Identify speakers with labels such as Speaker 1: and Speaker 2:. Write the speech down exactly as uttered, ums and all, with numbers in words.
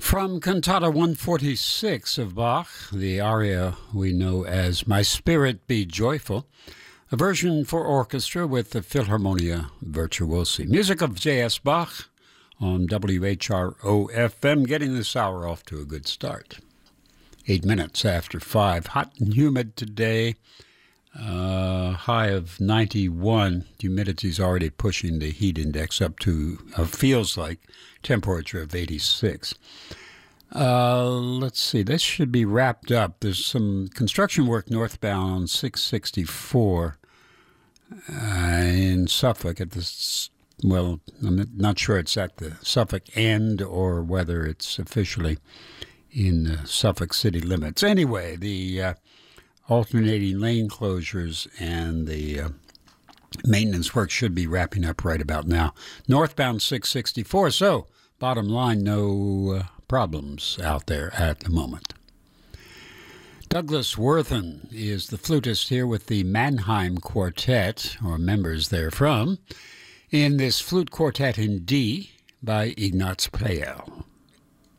Speaker 1: From Cantata one forty-six of Bach, the aria we know as My Spirit Be Joyful, a version for orchestra with the Philharmonia Virtuosi. Music of J S. Bach on W H R O F M, getting this hour off to a good start. Eight minutes after five, hot and humid today, uh, high of ninety-one. Humidity's already pushing the heat index up to, uh, feels like, temperature of eighty-six. Uh, let's see, this should be wrapped up. There's some construction work northbound on six sixty-four uh, in Suffolk at the, well, I'm not sure it's at the Suffolk end or whether it's officially in the Suffolk city limits. Anyway, the uh, alternating lane closures and the uh, maintenance work should be wrapping up right about now. Northbound six sixty-four, so bottom line, no uh, problems out there at the moment. Douglas Worthen is the flutist here with the Mannheim Quartet, or members therefrom, in this flute quartet in D by Ignaz Pleyel.